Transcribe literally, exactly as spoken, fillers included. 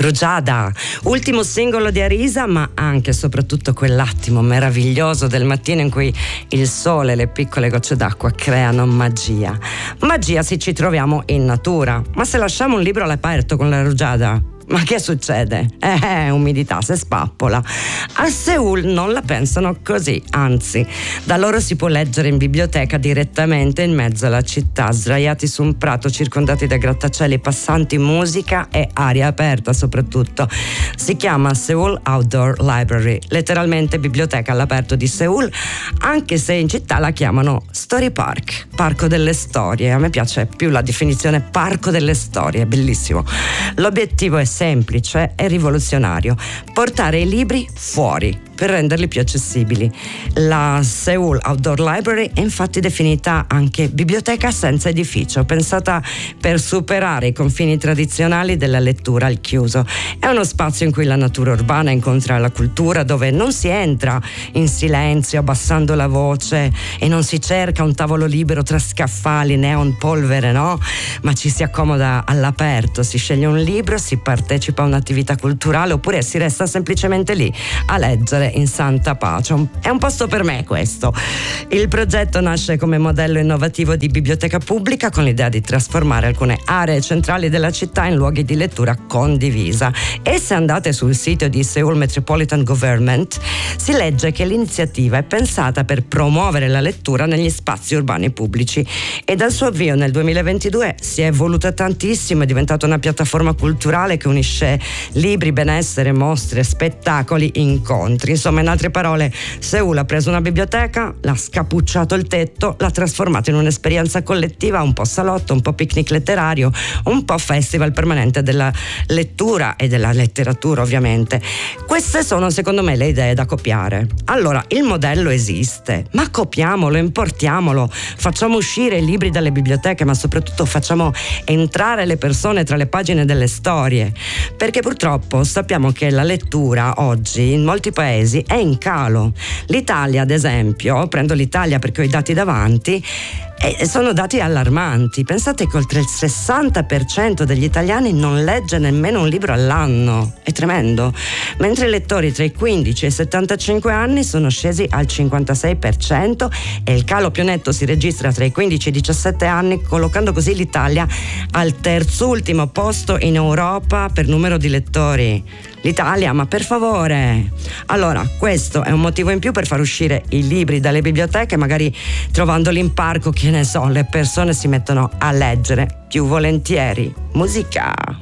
Rugiada, ultimo singolo di Arisa, ma anche e soprattutto quell'attimo meraviglioso del mattino in cui il sole e le piccole gocce d'acqua creano magia. Magia se ci troviamo in natura, ma se lasciamo un libro all'aperto con la rugiada, ma che succede? Eh, umidità se spappola. A Seul non la pensano così, anzi, da loro si può leggere in biblioteca direttamente in mezzo alla città, sdraiati su un prato circondati da grattacieli passanti, musica e aria aperta soprattutto. Si chiama Seoul Outdoor Library, letteralmente biblioteca all'aperto di Seul, anche se in città la chiamano Story Park, parco delle storie. A me piace più la definizione parco delle storie, bellissimo. L'obiettivo è semplice e rivoluzionario: portare i libri fuori per renderli più accessibili. La Seoul Outdoor Library è infatti definita anche biblioteca senza edificio, pensata per superare i confini tradizionali della lettura al chiuso. È uno spazio in cui la natura urbana incontra la cultura, dove non si entra in silenzio abbassando la voce e non si cerca un tavolo libero tra scaffali, neon, polvere, no? Ma ci si accomoda all'aperto, si sceglie un libro, si partecipa a un'attività culturale oppure si resta semplicemente lì a leggere in santa pace. È un posto per me questo. Il progetto nasce come modello innovativo di biblioteca pubblica con l'idea di trasformare alcune aree centrali della città in luoghi di lettura condivisa. E se andate sul sito di Seoul Metropolitan Government si legge che l'iniziativa è pensata per promuovere la lettura negli spazi urbani pubblici e dal suo avvio nel duemilaventidue si è evoluta tantissimo, è diventata una piattaforma culturale che unisce libri, benessere, mostre, spettacoli, incontri. Insomma, in altre parole, Seul ha preso una biblioteca, l'ha scappucciato il tetto, l'ha trasformata in un'esperienza collettiva, un po' salotto, un po' picnic letterario, un po' festival permanente della lettura e della letteratura, ovviamente. Queste sono, secondo me, le idee da copiare. Allora, il modello esiste, ma copiamolo, importiamolo, facciamo uscire i libri dalle biblioteche, ma soprattutto facciamo entrare le persone tra le pagine delle storie, perché purtroppo sappiamo che la lettura oggi in molti paesi è in calo. L'Italia, ad esempio, prendo l'Italia perché ho i dati davanti, e sono dati allarmanti. Pensate che oltre il sessanta per cento degli italiani non legge nemmeno un libro all'anno. È tremendo. Mentre i lettori tra i quindici e i settantacinque anni sono scesi al cinquantasei per cento e il calo più netto si registra tra i quindici e i diciassette anni, collocando così l'Italia al terzultimo posto in Europa per numero di lettori. L'Italia, ma per favore! Allora, questo è un motivo in più per far uscire i libri dalle biblioteche, magari trovandoli in parco, che ne so, le persone si mettono a leggere più volentieri. Musica!